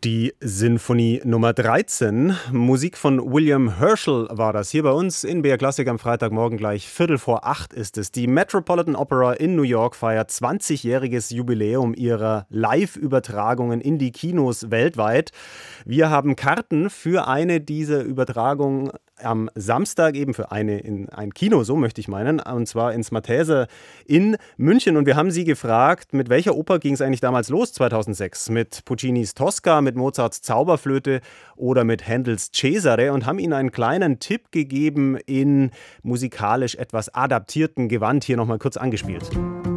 Die Sinfonie Nummer 13, Musik von William Herschel war das. Hier bei uns in BR Klassik am Freitagmorgen gleich 7:45 ist es. Die Metropolitan Opera in New York feiert 20-jähriges Jubiläum ihrer Live-Übertragungen in die Kinos weltweit. Wir haben Karten für eine dieser Übertragungen am Samstag, eben für in ein Kino, so möchte ich meinen, und zwar ins Mathäser in München. Und wir haben Sie gefragt, mit welcher Oper ging es eigentlich damals los 2006? Mit Puccinis Tosca, mit Mozarts Zauberflöte oder mit Händels Cesare, und haben Ihnen einen kleinen Tipp gegeben in musikalisch etwas adaptierten Gewand, hier nochmal kurz angespielt.